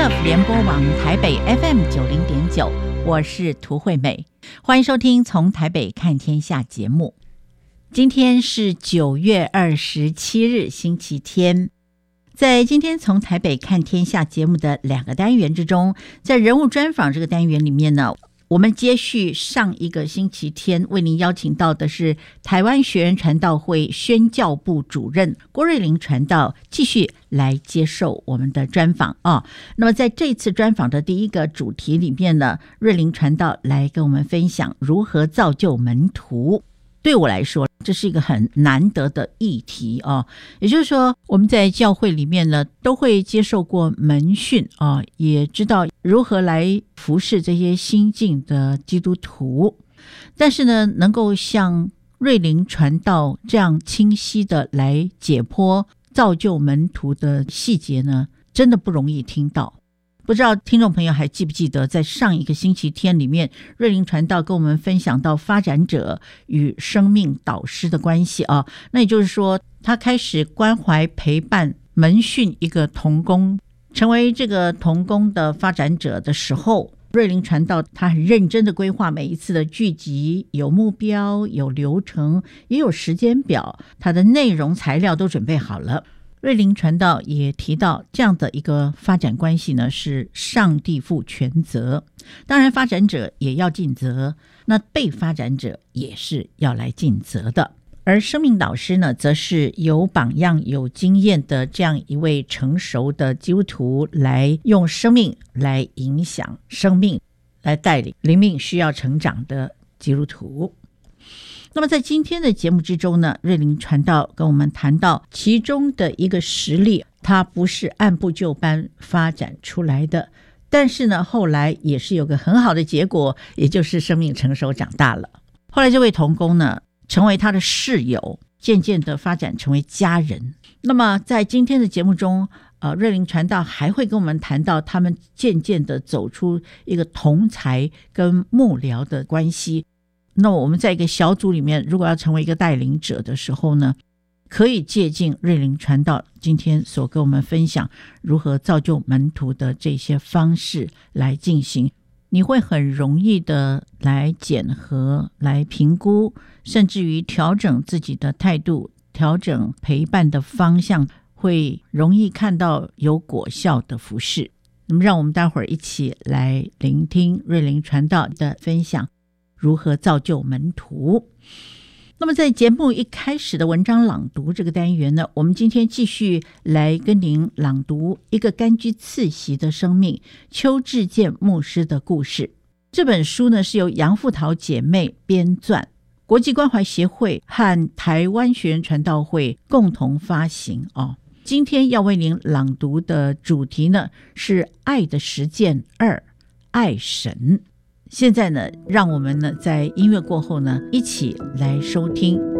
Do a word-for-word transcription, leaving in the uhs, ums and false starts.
Love 联播网台北 F M 九零点九，我是涂惠美，欢迎收听从台北看天下节目。今天是九月二十七日星期天，在今天从台北看天下节目的两个单元之中，在人物专访这个单元里面呢，我们接续上一个星期天为您邀请到的是台湾学人传道会宣教部主任郭瑞麟传道，继续来接受我们的专访啊。那么在这次专访的第一个主题里面呢，瑞麟传道来跟我们分享如何造就门徒。对我来说，这是一个很难得的议题啊。也就是说，我们在教会里面呢，都会接受过门训啊，也知道如何来服侍这些新进的基督徒。但是呢，能够像瑞麟传道这样清晰的来解剖造就门徒的细节呢，真的不容易听到。不知道听众朋友还记不记得，在上一个星期天里面，瑞麟传道跟我们分享到发展者与生命导师的关系啊。那也就是说，他开始关怀陪伴门训一个同工，成为这个同工的发展者的时候，瑞麟传道他很认真的规划每一次的聚集，有目标，有流程，也有时间表，他的内容材料都准备好了。瑞麟传道也提到，这样的一个发展关系呢，是上帝负全责，当然发展者也要尽责，那被发展者也是要来尽责的。而生命导师呢，则是有榜样有经验的这样一位成熟的基督徒，来用生命来影响生命，来带领灵命需要成长的基督徒。那么在今天的节目之中呢，瑞麟传道跟我们谈到其中的一个实例，它不是按部就班发展出来的，但是呢，后来也是有个很好的结果，也就是生命成熟长大了。后来这位同工呢，成为他的室友，渐渐的发展成为家人。那么在今天的节目中，呃，瑞麟传道还会跟我们谈到他们渐渐的走出一个同才跟幕僚的关系。那我们在一个小组里面，如果要成为一个带领者的时候呢，可以借鉴瑞麟传道今天所跟我们分享如何造就门徒的这些方式来进行，你会很容易的来检核，来评估，甚至于调整自己的态度，调整陪伴的方向，会容易看到有果效的服事。那么让我们待会儿一起来聆听瑞麟传道的分享，如何造就门徒。那么在节目一开始的文章朗读这个单元呢，我们今天继续来跟您朗读一个甘居次席的生命，邱志健牧师的故事。这本书呢是由杨富桃姐妹编撰，国际关怀协会和台湾学人传道会共同发行哦。今天要为您朗读的主题呢是爱的实践二，爱神。现在呢，让我们呢在音乐过后呢，一起来收听